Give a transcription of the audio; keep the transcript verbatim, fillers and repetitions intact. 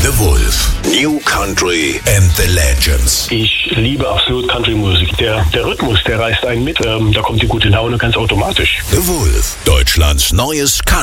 The Wolf. New Country and the Legends. Ich liebe absolut Country-Musik. Der, der Rhythmus, der reißt einen mit. Ähm, da kommt die gute Laune ganz automatisch. The Wolf. Deutschlands neues Country.